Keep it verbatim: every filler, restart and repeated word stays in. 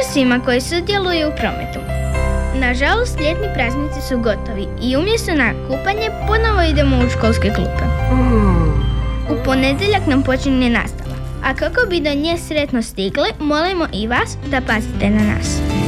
svima koji sudjeluju u prometu. Nažalost, ljetni praznici su gotovi i umjesto na kupanje ponovo idemo u školske klupe. U ponedjeljak nam počinje nastava, a kako bi do nje sretno stigli, molimo i vas da pazite na nas.